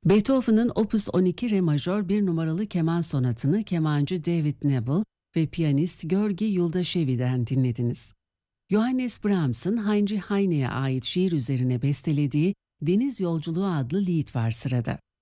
Beethoven'ın Opus 12 Re majör 1 numaralı keman sonatını kemancı David Neville ve piyanist Georgi Yuldashevi'den dinlediniz. Johannes Brahms'ın Heinrich Heine'ye ait şiir üzerine bestelediği Deniz Yolculuğu adlı lied var sırada.